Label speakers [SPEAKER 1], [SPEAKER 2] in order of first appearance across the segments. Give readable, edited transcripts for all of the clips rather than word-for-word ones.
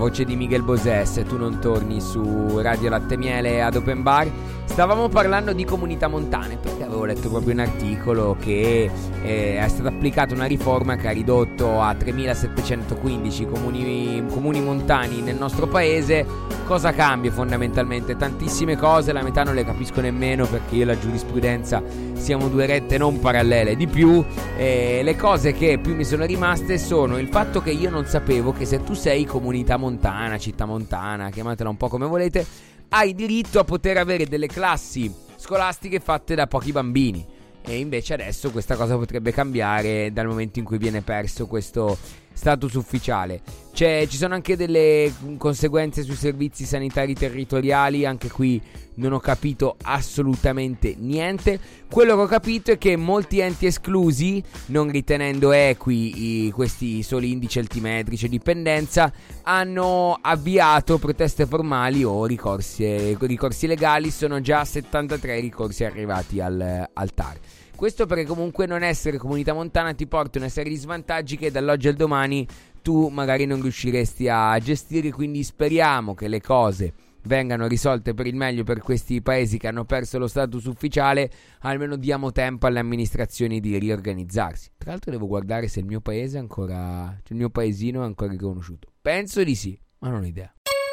[SPEAKER 1] voce di Miguel Bosé se tu non torni su Radio Latte Miele ad Open Bar. Stavamo parlando di comunità montane perché avevo letto proprio un articolo che è stata applicata una riforma che ha ridotto a 3715 comuni montani nel nostro paese. Cosa cambia fondamentalmente? Tantissime cose, la metà non le capisco nemmeno perché io e la giurisprudenza siamo due rette non parallele. Di più, le cose che più mi sono rimaste sono il fatto che io non sapevo che se tu sei comunità montana, città montana, chiamatela un po' come volete, hai diritto a poter avere delle classi scolastiche fatte da pochi bambini. E invece adesso questa cosa potrebbe cambiare dal momento in cui viene perso questo status ufficiale. Ci sono anche delle conseguenze sui servizi sanitari territoriali. Anche qui non ho capito assolutamente niente. Quello che ho capito è che molti enti esclusi, non ritenendo equi questi soli indici altimetrici e dipendenza, hanno avviato proteste formali o ricorsi legali. Sono già 73 i ricorsi arrivati al TAR. Questo perché comunque non essere comunità montana ti porta una serie di svantaggi che dall'oggi al domani tu magari non riusciresti a gestire. Quindi speriamo che le cose vengano risolte per il meglio per questi paesi che hanno perso lo status ufficiale. Almeno diamo tempo alle amministrazioni di riorganizzarsi. Tra l'altro devo guardare se il mio paese è ancora, il mio paesino è ancora riconosciuto. Penso di sì, ma non ho idea.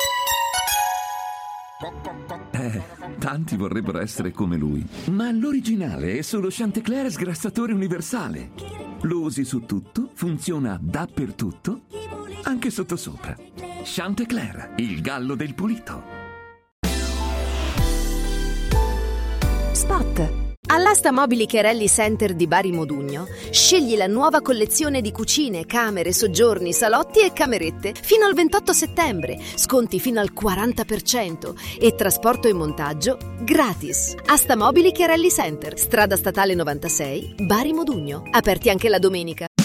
[SPEAKER 2] Tanti vorrebbero essere come lui, ma l'originale è solo Chantecler sgrassatore universale. Lo usi su tutto, funziona dappertutto, anche sottosopra. Chantecler, il gallo del pulito.
[SPEAKER 3] Spot. All'asta Mobili Chiarelli Center di Bari Modugno scegli la nuova collezione di cucine, camere, soggiorni, salotti e camerette fino al 28 settembre, sconti fino al 40% e trasporto e montaggio gratis. Asta Mobili Chiarelli Center, strada statale 96, Bari Modugno, aperti anche la domenica.